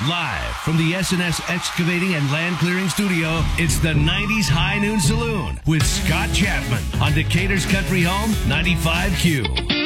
Live from the S&S Excavating and Land Clearing Studio, it's the 90s High Noon Saloon with Scott Chapman on Decatur's Country Home 95Q.